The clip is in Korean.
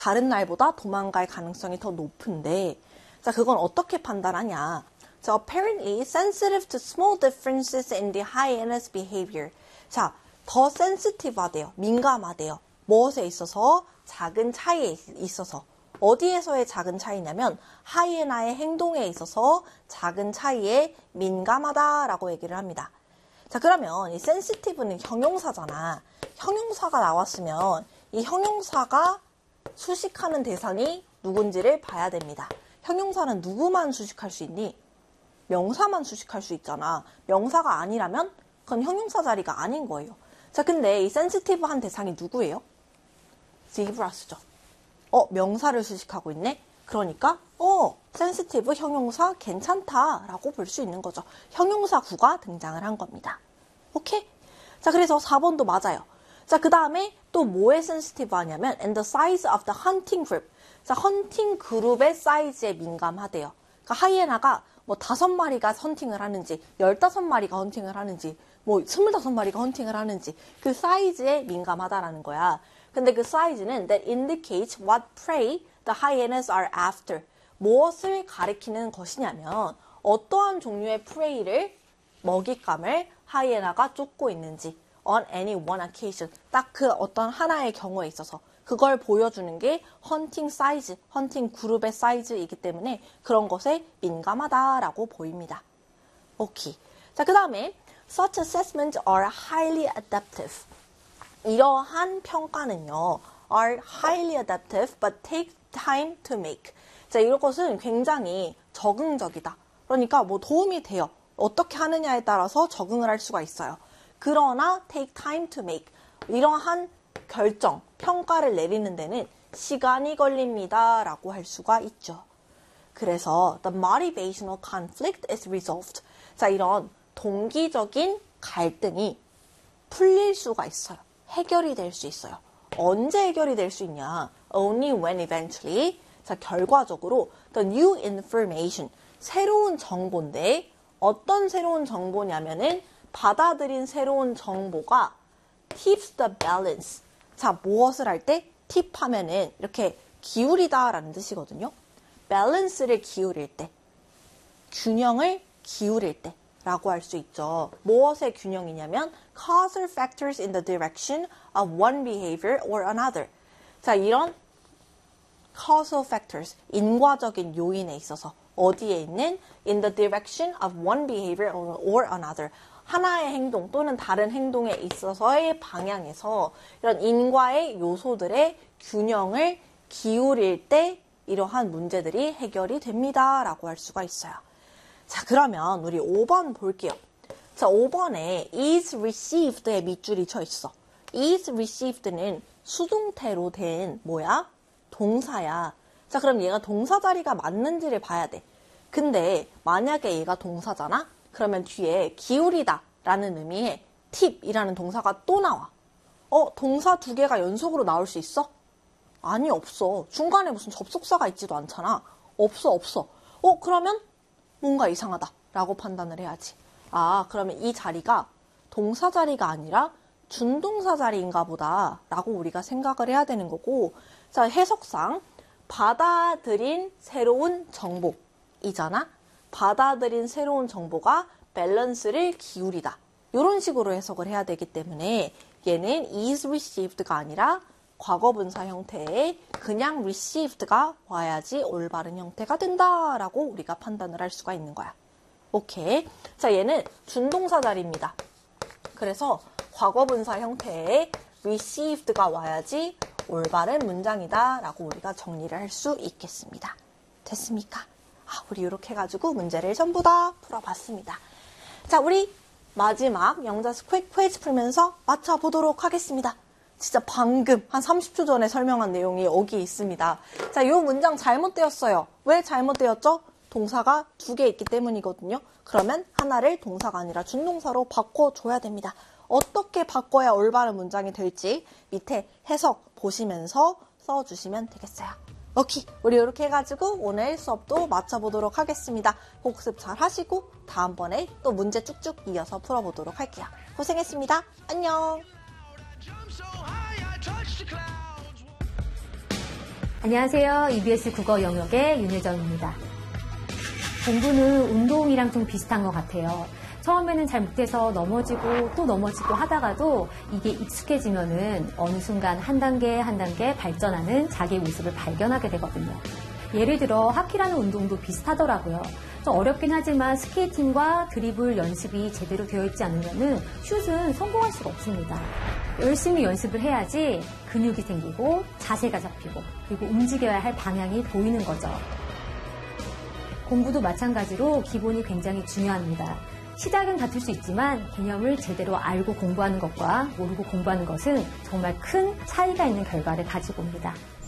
다른 날보다 도망갈 가능성이 더 높은데, 자, 그건 어떻게 판단하냐? 자, apparently sensitive to small differences in the hyena's behavior. 자, 더 sensitive하대요. 민감하대요. 무엇에 있어서? 작은 차이에 있어서. 어디에서의 작은 차이냐면 하이에나의 행동에 있어서 작은 차이에 민감하다라고 얘기를 합니다. 자, 그러면 이 sensitive는 형용사잖아. 형용사가 나왔으면 이 형용사가 수식하는 대상이 누군지를 봐야 됩니다. 형용사는 누구만 수식할 수 있니? 명사만 수식할 수 있잖아. 명사가 아니라면 그건 형용사 자리가 아닌 거예요. 자, 근데 이 sensitive한 대상이 누구예요? zebras죠. 명사를 수식하고 있네? 그러니까 sensitive 형용사 괜찮다라고 볼 수 있는 거죠. 형용사 구가 등장을 한 겁니다. 오케이? 자, 그래서 4번도 맞아요. 자, 그 다음에 또 뭐에 sensitive 하냐면 and the size of the hunting group. 자, 헌팅 그룹의 사이즈에 민감하대요. 그러니까 하이에나가 뭐 5마리가 헌팅을 하는지 15마리가 헌팅을 하는지 뭐 25마리가 헌팅을 하는지 그 사이즈에 민감하다라는 거야. 근데 그 사이즈는 that indicates what prey the hyenas are after. 무엇을 가리키는 것이냐면 어떠한 종류의 prey를 먹잇감을 하이에나가 쫓고 있는지 on any one occasion. 딱 그 어떤 하나의 경우에 있어서 그걸 보여주는 게 헌팅 사이즈, 헌팅 그룹의 사이즈이기 때문에 그런 것에 민감하다라고 보입니다. 오케이. 자, 그 다음에 such assessments are highly adaptive. 이러한 평가는요, are highly adaptive but take time to make. 자, 이것은 굉장히 적응적이다. 그러니까 뭐 도움이 돼요. 어떻게 하느냐에 따라서 적응을 할 수가 있어요. 그러나 take time to make. 이러한 결정, 평가를 내리는 데는 시간이 걸립니다. 라고 할 수가 있죠. 그래서 the motivational conflict is resolved. 자, 이런 동기적인 갈등이 풀릴 수가 있어요. 해결이 될 수 있어요. 언제 해결이 될 수 있냐? Only when eventually. 자, 결과적으로 the new information. 새로운 정보인데 어떤 새로운 정보냐면은 받아들인 새로운 정보가 tips the balance. 자, 무엇을 할 때? tip 하면은 이렇게 기울이다 라는 뜻이거든요. balance를 기울일 때, 균형을 기울일 때 라고 할 수 있죠. 무엇의 균형이냐면 causal factors in the direction of one behavior or another. 자, 이런 causal factors, 인과적인 요인에 있어서 어디에 있는 in the direction of one behavior or another. 하나의 행동 또는 다른 행동에 있어서의 방향에서 이런 인과의 요소들의 균형을 기울일 때 이러한 문제들이 해결이 됩니다. 라고 할 수가 있어요. 자, 그러면 우리 5번 볼게요. 자, 5번에 is received에 밑줄이 쳐 있어. is received는 수동태로 된 뭐야? 동사야. 자, 그럼 얘가 동사 자리가 맞는지를 봐야 돼. 근데 만약에 얘가 동사잖아? 그러면 뒤에 기울이다 라는 의미의 팁이라는 동사가 또 나와. 동사 2개가 연속으로 나올 수 있어? 아니, 없어. 중간에 무슨 접속사가 있지도 않잖아. 없어. 그러면 뭔가 이상하다 라고 판단을 해야지. 아, 그러면 이 자리가 동사 자리가 아니라 준동사 자리인가 보다 라고 우리가 생각을 해야 되는 거고, 자, 해석상 받아들인 새로운 정보이잖아. 받아들인 새로운 정보가 밸런스를 기울이다. 이런 식으로 해석을 해야 되기 때문에 얘는 is received가 아니라 과거분사 형태의 그냥 received가 와야지 올바른 형태가 된다라고 우리가 판단을 할 수가 있는 거야. 오케이. 자, 얘는 준동사 자리입니다. 그래서 과거분사 형태의 received가 와야지 올바른 문장이다 라고 우리가 정리를 할 수 있겠습니다. 됐습니까? 우리 이렇게 해가지고 문제를 전부 다 풀어봤습니다. 자, 우리 마지막 영자수 퀴즈 풀면서 맞춰보도록 하겠습니다. 진짜 방금 한 30초 전에 설명한 내용이 여기 있습니다. 자, 이 문장 잘못되었어요. 왜 잘못되었죠? 동사가 2개 있기 때문이거든요. 그러면 하나를 동사가 아니라 준동사로 바꿔줘야 됩니다. 어떻게 바꿔야 올바른 문장이 될지 밑에 해석 보시면서 써주시면 되겠어요. 오케이, 우리 이렇게 해가지고 오늘 수업도 마쳐보도록 하겠습니다. 복습 잘 하시고 다음번에 또 문제 쭉쭉 이어서 풀어보도록 할게요. 고생했습니다. 안녕. 안녕하세요. EBS 국어 영역의 윤혜정입니다. 공부는 운동이랑 좀 비슷한 것 같아요. 처음에는 잘 못해서 넘어지고 또 넘어지고 하다가도 이게 익숙해지면은 어느 순간 한 단계 한 단계 발전하는 자기의 모습을 발견하게 되거든요. 예를 들어 하키라는 운동도 비슷하더라고요. 좀 어렵긴 하지만 스케이팅과 드리블 연습이 제대로 되어 있지 않으면은 슛은 성공할 수가 없습니다. 열심히 연습을 해야지 근육이 생기고 자세가 잡히고 그리고 움직여야 할 방향이 보이는 거죠. 공부도 마찬가지로 기본이 굉장히 중요합니다. 시작은 같을 수 있지만 개념을 제대로 알고 공부하는 것과 모르고 공부하는 것은 정말 큰 차이가 있는 결과를 가지고 옵니다.